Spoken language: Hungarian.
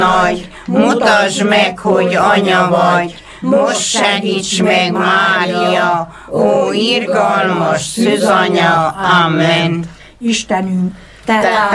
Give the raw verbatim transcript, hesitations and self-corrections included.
nagy, mutasd meg, hogy anya vagy, most segíts meg, Mária, ó irgalmas szűzanya, amen. Istenünk, te